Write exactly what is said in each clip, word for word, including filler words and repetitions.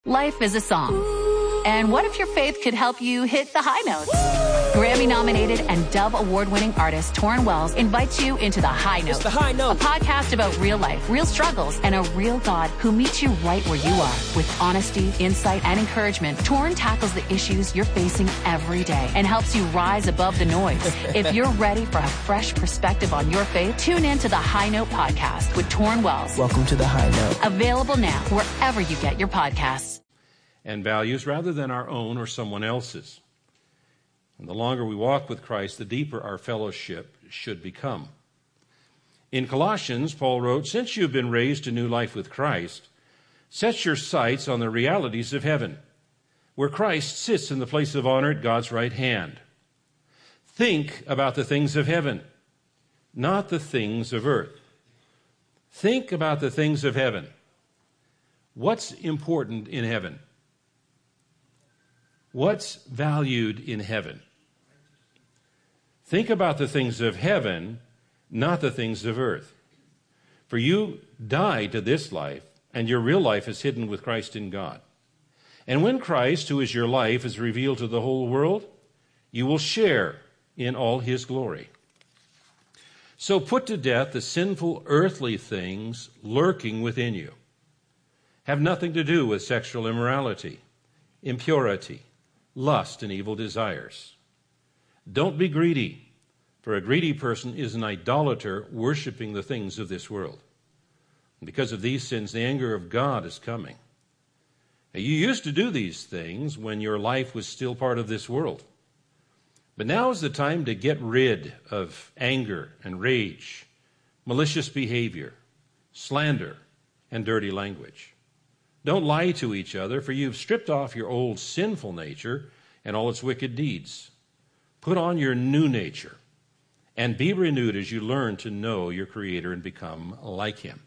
Life is a song. And what if your faith could help you hit the high notes? Grammy-nominated and Dove Award-winning artist Torrin Wells invites you into The High Note. It's The High Note. A podcast about real life, real struggles, and a real God who meets you right where you are. With honesty, insight, and encouragement, Torrin tackles the issues you're facing every day and helps you rise above the noise. If you're ready for a fresh perspective on your faith, tune in to The High Note podcast with Torrin Wells. Welcome to The High Note. Available now wherever you get your podcasts. And values rather than our own or someone else's. And the longer we walk with Christ, the deeper our fellowship should become. In Colossians, Paul wrote, "Since you've been raised to new life with Christ, set your sights on the realities of heaven, where Christ sits in the place of honor at God's right hand. Think about the things of heaven, not the things of earth." Think about the things of heaven. What's important in heaven? What's valued in heaven? Think about the things of heaven, not the things of earth. For you died to this life, and your real life is hidden with Christ in God. And when Christ, who is your life, is revealed to the whole world, you will share in all his glory. So put to death the sinful earthly things lurking within you. Have nothing to do with sexual immorality, impurity, lust, and evil desires. Don't be greedy, for a greedy person is an idolater worshiping the things of this world. And because of these sins, the anger of God is coming. Now, you used to do these things when your life was still part of this world. But now is the time to get rid of anger and rage, malicious behavior, slander, and dirty language. Don't lie to each other, for you've stripped off your old sinful nature and all its wicked deeds. Put on your new nature and be renewed as you learn to know your Creator and become like him.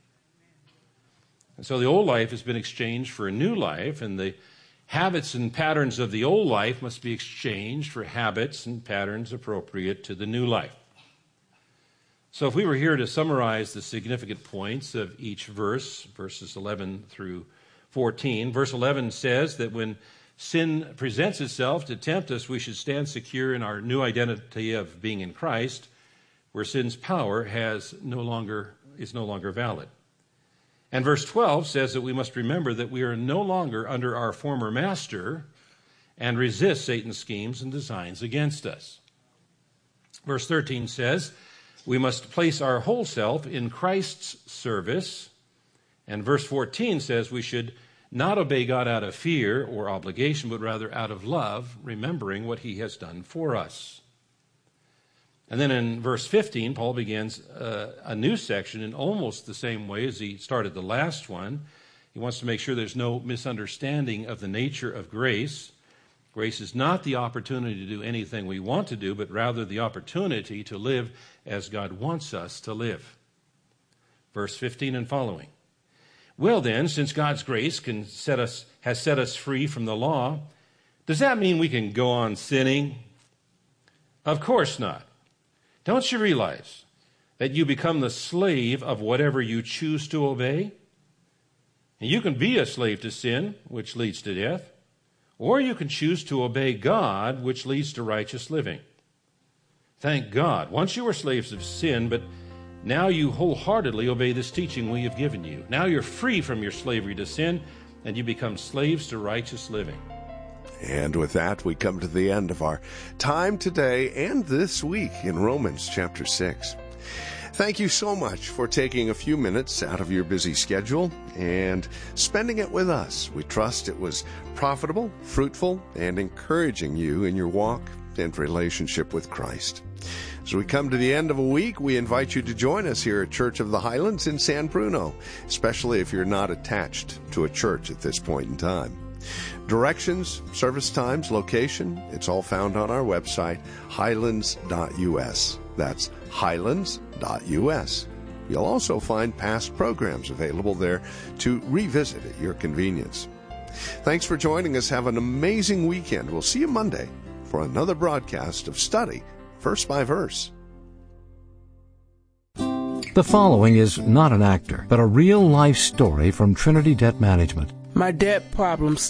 And so the old life has been exchanged for a new life, and the habits and patterns of the old life must be exchanged for habits and patterns appropriate to the new life. So if we were here to summarize the significant points of each verse, verses eleven through fourteen, verse eleven says that when sin presents itself to tempt us, we should stand secure in our new identity of being in Christ, where sin's power has no longer is no longer valid. And verse twelve says that we must remember that we are no longer under our former master and resist Satan's schemes and designs against us. Verse thirteen says we must place our whole self in Christ's service. And verse fourteen says we should not obey God out of fear or obligation, but rather out of love, remembering what he has done for us. And then in verse fifteen, Paul begins uh, a new section in almost the same way as he started the last one. He wants to make sure there's no misunderstanding of the nature of grace. Grace is not the opportunity to do anything we want to do, but rather the opportunity to live as God wants us to live. Verse fifteen and following. Well then, since God's grace can set us, has set us free from the law, does that mean we can go on sinning? Of course not. Don't you realize that you become the slave of whatever you choose to obey? And you can be a slave to sin, which leads to death, or you can choose to obey God, which leads to righteous living. Thank God. Once you were slaves of sin, but now you wholeheartedly obey this teaching we have given you. Now you're free from your slavery to sin, and you become slaves to righteous living. And with that, we come to the end of our time today and this week in Romans chapter six. Thank you so much for taking a few minutes out of your busy schedule and spending it with us. We trust it was profitable, fruitful, and encouraging you in your walk and relationship with Christ. As we come to the end of a week, we invite you to join us here at Church of the Highlands in San Bruno, especially if you're not attached to a church at this point in time. Directions, service times, location, it's all found on our website, highlands dot u s. That's highlands dot u s. You'll also find past programs available there to revisit at your convenience. Thanks for joining us. Have an amazing weekend. We'll see you Monday for another broadcast of Study Verse by Verse. The following is not an actor, but a real-life story from Trinity Debt Management. My debt problems